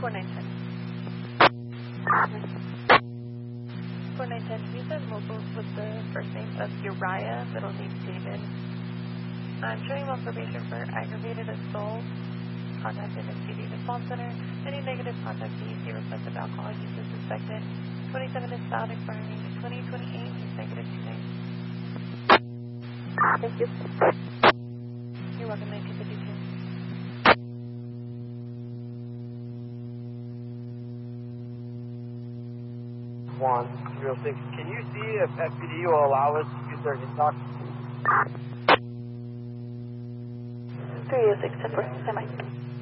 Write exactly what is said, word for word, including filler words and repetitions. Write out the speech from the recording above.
four nine ten. four nine ten, use a mobile with the first name of Uriah, middle name David. I'm showing on probation for aggravated assault. Contacted the C D Response Center. Any negative contact D C reflective alcohol use is suspected. twenty-seven is valid, expiring twenty twenty-eight is negative two nine. Thank you. You're welcome, nineteen fifty-two. one zero six. Can you see if F P D will allow us to use their in-talk? three oh six, ten four, stand by.